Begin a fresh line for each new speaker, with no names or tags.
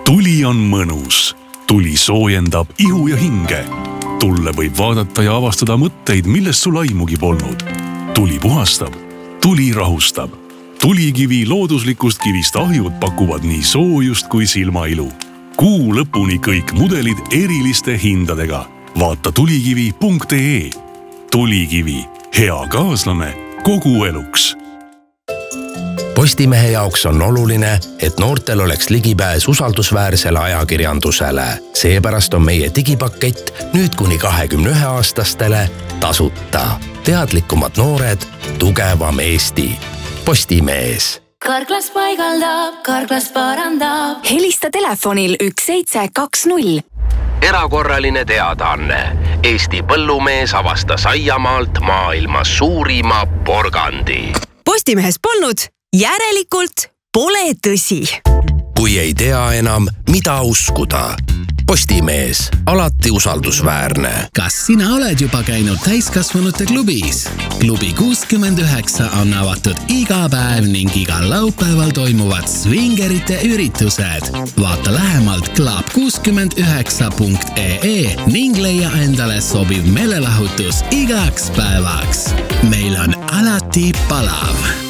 Tuli on mõnus. Tuli soojendab ihu ja hinge. Tulle võib vaadata ja avastada mõtteid, millest sul aimugi polnud. Tuli puhastab. Tuli rahustab. Tulikivi looduslikust kivist ahjud pakuvad nii soojust kui silmailu. Kuu lõpuni kõik mudelid eriliste hindadega. Vaata tulikivi.ee. Tulikivi. Hea kaaslane kogu eluks.
Postimehe jaoks on oluline, et noortel oleks ligipääs usaldusväärsele ajakirjandusele. Seepärast on meie digipakett nüüd kuni 21-aastastele tasuta. Teadlikumad noored, tugevam Eesti. Postimees.
Karklas paigaldab, Karklas parandab.
Helista telefonil 1720.
Erakorraline teadaanne. Eesti põllumees avastas aiamaalt maailma suurima porgandi.
Postimehes polnud, järelikult pole tõsi.
Kui ei tea enam, mida uskuda. Postimees, alati usaldusväärne.
Kas sina oled juba käinud täiskasvanute klubis? Klubi 69 on avatud iga päev ning igal laupäeval toimuvad swingerite üritused. Vaata lähemalt club69.ee ning leia endale sobiv meelelahutus igaks päevaks. Meil on alati palav.